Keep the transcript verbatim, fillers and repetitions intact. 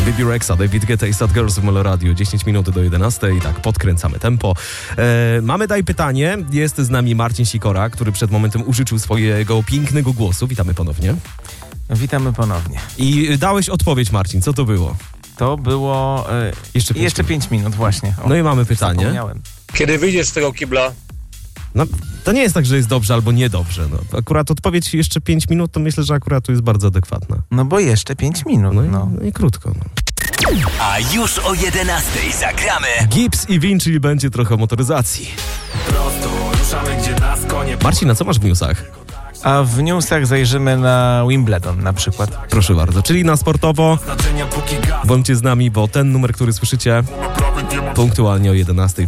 Baby Rexa, David Guetta i Sad Girls w Meloradio. dziesięć minut do jedenastej, tak, podkręcamy tempo. E, mamy daj pytanie. Jest z nami Marcin Sikora, który przed momentem użyczył swojego pięknego głosu. Witamy ponownie. Witamy ponownie. I dałeś odpowiedź, Marcin. Co to było? To było e, jeszcze, pięć, jeszcze pięć minut, właśnie. O, no i mamy pytanie. Zapomniałem. Kiedy wyjdziesz z tego kibla? No, to nie jest tak, że jest dobrze albo niedobrze. No. Akurat odpowiedź jeszcze pięć minut, to myślę, że akurat tu jest bardzo adekwatna. No bo jeszcze pięć minut, No i, no. no i krótko. No. A już o jedenastej zagramy Gibbs i Vin, czyli będzie trochę o motoryzacji. Prosto ruszamy, gdzie nas konie. Marcin, a co masz w newsach? A w newsach zajrzymy na Wimbledon na przykład. Proszę bardzo, czyli na sportowo. Znaczenia póki gaz. Bądźcie z nami, bo ten numer, który słyszycie, punktualnie o jedenastej